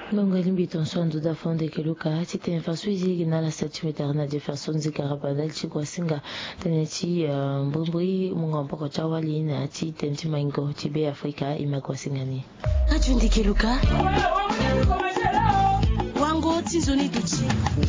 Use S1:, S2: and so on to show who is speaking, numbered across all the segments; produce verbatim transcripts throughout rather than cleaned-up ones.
S1: Ngongo limbiton sondo da fonde keluka hati ten fasuizi gina la satimeter na de fasonzi karabadal chi kwasinga teneti mbumbui mungompo ko chawali na ati tenti maingo tibe Afrika ima kwasingani.
S2: Ajundi keluka wango tizoni duchi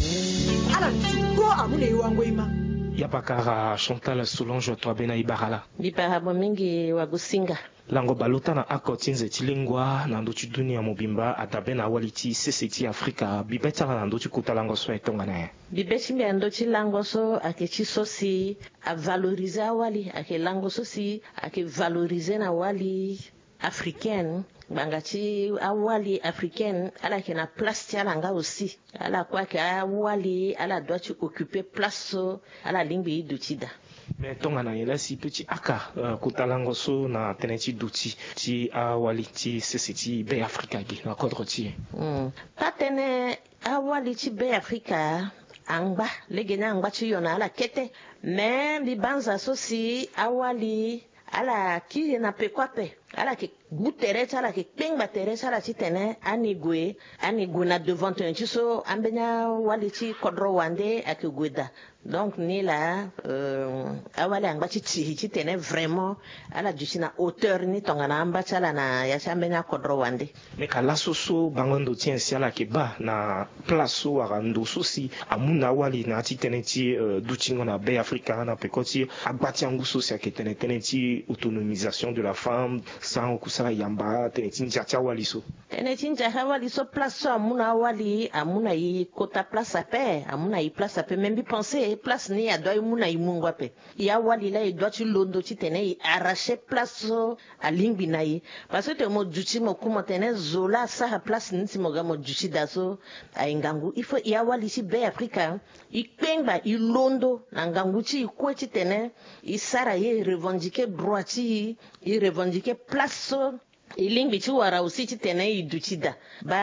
S3: ala go amune wango ima
S4: Yapakara Chantal Solange Twabena Ibarala
S5: Biparabo mingi wagusinga
S4: lango baluta na akotinze tilingwa na ndochi dunia mobimba atabena waliti seseti Afrika bibetala na ndochi kutalango so etongana
S5: bibechi mbi ndochi lango so akechi sosi a valoriser wali ake lango sosi ake valoriser na wali africaine bangachi awali africaine ala kena place ti ala nga aussi ala kwa ke awali ala doit occuper place so ala lingbi duchida
S4: mais tongana yela si petit aka uh, kutalango so na teneti duti ti awali ti seseti be Afrika gi na kodro ti
S5: mm patene awali ti be Afrika angba legena angba ti yona ala kete mais bi banza so si awali ala ki na pe kwape ala ke gutere ala ke pengba tere ala ti tene anigwe anigwe na devant un ti so ambenya wali ti kodro wande ake gweda donc ni la euh awali angba ti ti ti tene vraiment ala du na hauteur ni tongana amba chala na ya ambenya kodro wande
S4: me kala soso bangondo tien si ala ke ba na place so arando so si amuna wali na ti tene ti uh, dutingo na be Afrika na pe koti agbati angu so si ake tene tene ti autonomisation de la femme sans kusala yamba teneti njacha wali so
S5: teneti njacha wali so place so amuna wali amuna yi kota place ape amuna yi place ape même bi penser place ni ya doy muna yi mungwa pe ya wali la yi doit londo ti tene yi arracher place so a lingbi na yi parce que te mo duchi mo kuma tene zola sa place ni ti mo ga mo duchi da so a ngangu il faut ya wali si be Afrika i pengba i londo na ngangu ti ko ti tene i sara ye revendiquer droit ti i revendiquer place so ilingi ti wara aussi ti tene i duchida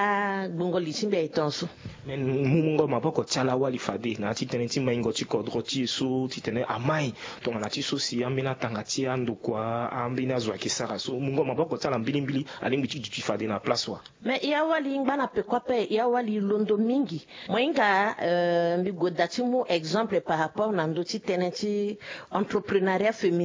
S5: ba gbongo li chimbe itonso
S4: men mumungo maboko chala wali fade na ti tene ti maingo ti kodro ti so ti tene amai tongana ti so si ambina tanga ti andu kwa ambina zwa ki sara so mungo maboko chala mbili mbili alingi ti duchi fade na place wa
S5: me ya wali ngba na pe kwa pe ya wali londo mingi moinga euh, mbi godati mu exemple par rapport na ndo ti tene ti entrepreneuriat féminin